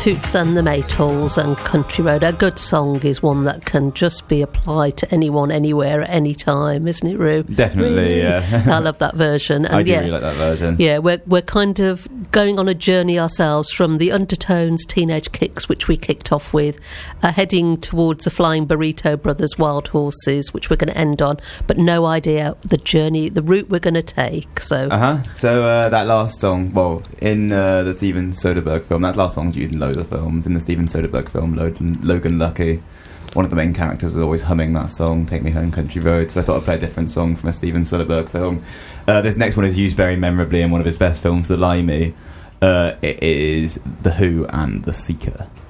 Toots and the Maytals and Country Road. A good song is one that can just be applied to anyone, anywhere, at any time, isn't it, Rue? Definitely, really? Yeah. I love that version. And I do really like that version. Yeah, we're kind of going on a journey ourselves from the Undertones Teenage Kicks, which we kicked off with, heading towards the Flying Burrito Brothers Wild Horses, which we're going to end on, but no idea the journey, the route we're going to take. So that last song, well, in the Steven Soderbergh film, that last song's used in loads of films. In the Steven Soderbergh film Logan Lucky, one of the main characters is always humming that song, Take Me Home Country Road, so I thought I'd play a different song from a Steven Soderbergh film. This next one is used very memorably in one of his best films, The Limey. It is The Who and The Seeker.